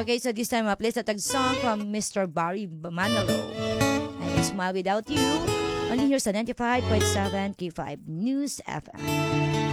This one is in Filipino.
Okay, so this time, play a tag song from Mr. Barry Manalo. And Smile Without You. Only here sa 95.7 K5 News FM.